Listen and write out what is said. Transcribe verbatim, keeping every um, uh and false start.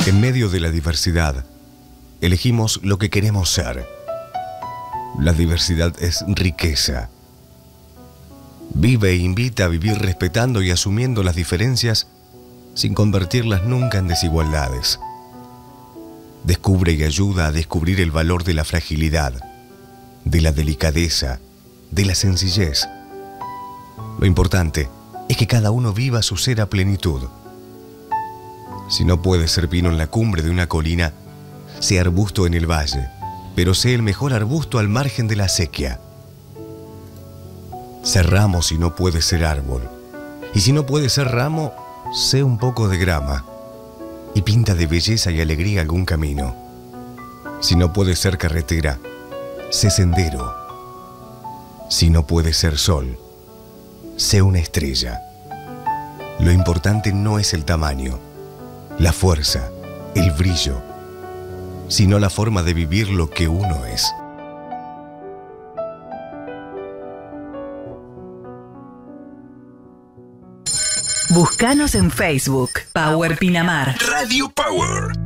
En medio de la diversidad, elegimos lo que queremos ser. La diversidad es riqueza. Vive e invita a vivir respetando y asumiendo las diferencias sin convertirlas nunca en desigualdades. Descubre y ayuda a descubrir el valor de la fragilidad, de la delicadeza, de la sencillez. Lo importante es que cada uno viva su ser a plenitud. Si no puedes ser pino en la cumbre de una colina, sé arbusto en el valle, pero sé el mejor arbusto al margen de la acequia. Sé ramo si no puedes ser árbol, y si no puedes ser ramo, sé un poco de grama, y pinta de belleza y alegría algún camino. Si no puedes ser carretera, sé sendero. Si no puedes ser sol, sé una estrella. Lo importante no es el tamaño, la fuerza, el brillo, sino la forma de vivir lo que uno es. Búscanos en Facebook, Power Pinamar. Radio Power.